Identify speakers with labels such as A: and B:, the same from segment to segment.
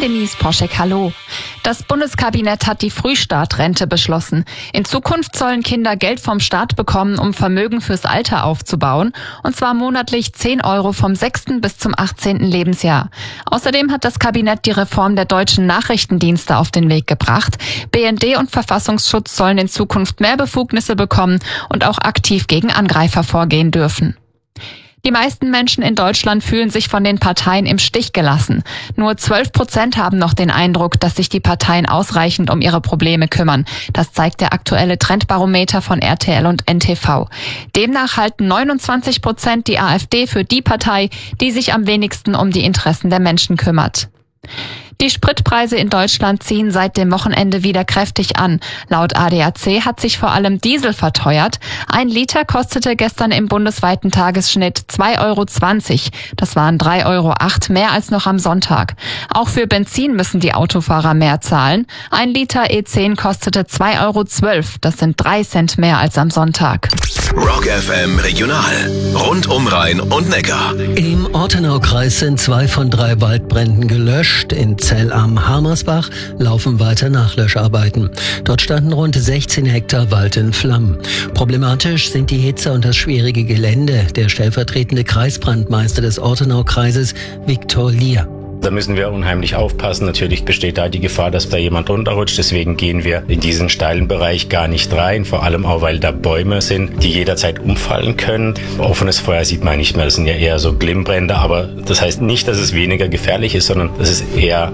A: Denise Poschek, hallo. Das Bundeskabinett hat die Frühstartrente beschlossen. In Zukunft sollen Kinder Geld vom Staat bekommen, um Vermögen fürs Alter aufzubauen. Und zwar monatlich 10 Euro vom 6. bis zum 18. Lebensjahr. Außerdem hat das Kabinett die Reform der deutschen Nachrichtendienste auf den Weg gebracht. BND und Verfassungsschutz sollen in Zukunft mehr Befugnisse bekommen und auch aktiv gegen Angreifer vorgehen dürfen. Die meisten Menschen in Deutschland fühlen sich von den Parteien im Stich gelassen. Nur 12% haben noch den Eindruck, dass sich die Parteien ausreichend um ihre Probleme kümmern. Das zeigt der aktuelle Trendbarometer von RTL und NTV. Demnach halten 29% die AfD für die Partei, die sich am wenigsten um die Interessen der Menschen kümmert. Die Spritpreise in Deutschland ziehen seit dem Wochenende wieder kräftig an. Laut ADAC hat sich vor allem Diesel verteuert. 1 Liter kostete gestern im bundesweiten Tagesschnitt 2,20 Euro. Das waren 3,08 Euro mehr als noch am Sonntag. Auch für Benzin müssen die Autofahrer mehr zahlen. 1 Liter E10 kostete 2,12 Euro. Das sind 3 Cent mehr als am Sonntag.
B: Rock FM Regional. Rund um Rhein und Neckar.
C: Im Ortenaukreis sind 2 von 3 Waldbränden gelöscht. In Zell am Harmersbach laufen weiter Nachlöscharbeiten. Dort standen rund 16 Hektar Wald in Flammen. Problematisch sind die Hitze und das schwierige Gelände. Der stellvertretende Kreisbrandmeister des Ortenaukreises, Viktor Lier.
D: Da müssen wir unheimlich aufpassen. Natürlich besteht da die Gefahr, dass da jemand runterrutscht. Deswegen gehen wir in diesen steilen Bereich gar nicht rein. Vor allem auch, weil da Bäume sind, die jederzeit umfallen können. Offenes Feuer sieht man nicht mehr. Das sind ja eher so Glimmbrände. Aber das heißt nicht, dass es weniger gefährlich ist, sondern es ist eher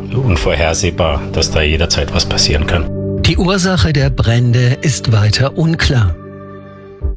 D: unvorhersehbar, dass da jederzeit was passieren kann.
C: Die Ursache der Brände ist weiter unklar.